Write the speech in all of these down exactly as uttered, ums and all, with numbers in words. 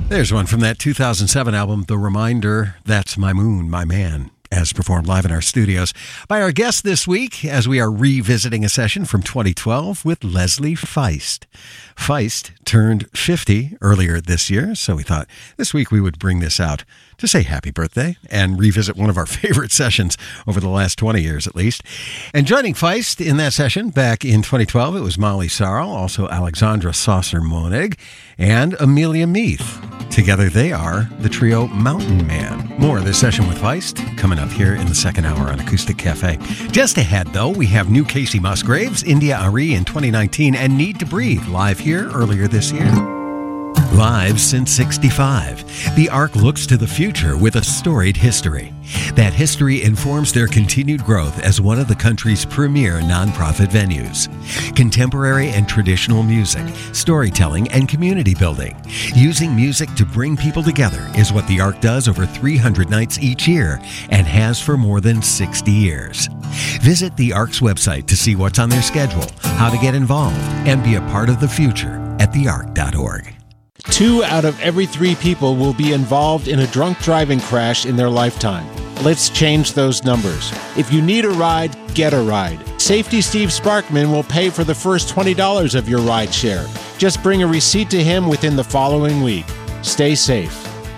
There's one from that two thousand seven album, The Reminder, That's My Moon, My Man, as performed live in our studios by our guest this week as we are revisiting a session from twenty twelve with Leslie Feist. Feist turned fifty earlier this year, so we thought this week we would bring this out to say happy birthday and revisit one of our favorite sessions over the last twenty years at least. And joining Feist in that session back in twenty twelve, it was Molly Sarl, also Alexandra Saucer-Monig, and Amelia Meath. Together they are the trio Mountain Man. More of this session with Feist coming up here in the second hour on Acoustic Cafe. Just ahead, though, we have new Casey Musgraves, India Arie in twenty nineteen, and Need to Breathe live here earlier this year. Live since sixty-five, the Ark looks to the future with a storied history. That history informs their continued growth as one of the country's premier nonprofit venues. Contemporary and traditional music, storytelling, and community building. Using music to bring people together is what the Ark does over three hundred nights each year and has for more than sixty years. Visit the Ark's website to see what's on their schedule, how to get involved, and be a part of the future at the ark dot org. Two out of every three people will be involved in a drunk driving crash in their lifetime. Let's change those numbers. If you need a ride, get a ride. Safety Steve Sparkman will pay for the first twenty dollars of your ride share. Just bring a receipt to him within the following week. Stay safe.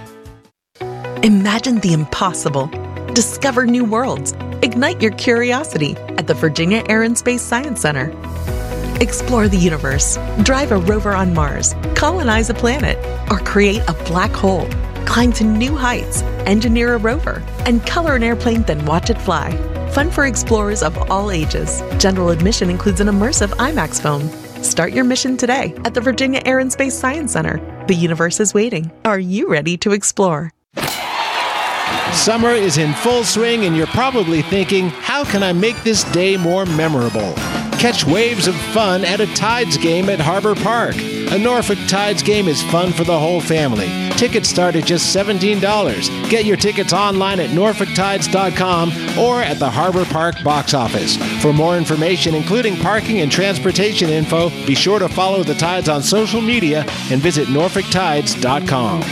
Imagine the impossible. Discover new worlds. Ignite your curiosity at the Virginia Air and Space Science Center. Explore the universe, drive a rover on Mars, colonize a planet, or create a black hole. Climb to new heights, engineer a rover, and color an airplane, then watch it fly. Fun for explorers of all ages. General admission includes an immersive IMAX film. Start your mission today at the Virginia Air and Space Science Center. The universe is waiting. Are you ready to explore? Summer is in full swing and you're probably thinking, how can I make this day more memorable? Catch waves of fun at a Tides game at Harbor Park. A Norfolk Tides game is fun for the whole family. Tickets start at just seventeen dollars. Get your tickets online at norfolk tides dot com or at the Harbor Park box office. For more information, including parking and transportation info, be sure to follow the Tides on social media and visit norfolk tides dot com.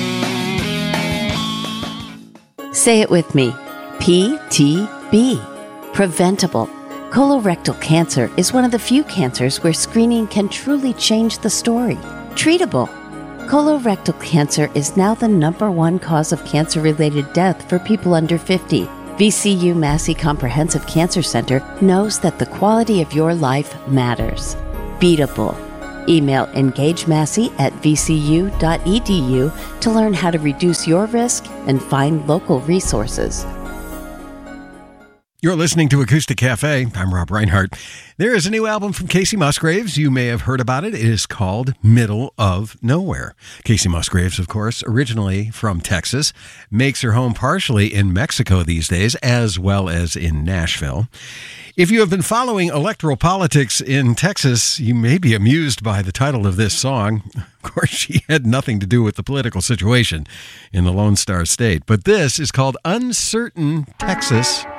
Say it with me. P T B. Preventable. Colorectal cancer is one of the few cancers where screening can truly change the story. Treatable. Colorectal cancer is now the number one cause of cancer-related death for people under fifty. V C U Massey Comprehensive Cancer Center knows that the quality of your life matters. Beatable. Email engagemassey at v c u dot e d u to learn how to reduce your risk and find local resources. You're listening to Acoustic Cafe. I'm Rob Reinhardt. There is a new album from Casey Musgraves. You may have heard about it. It is called Middle of Nowhere. Casey Musgraves, of course, originally from Texas, makes her home partially in Mexico these days, as well as in Nashville. If you have been following electoral politics in Texas, you may be amused by the title of this song. Of course, she had nothing to do with the political situation in the Lone Star State. But this is called Uncertain Texas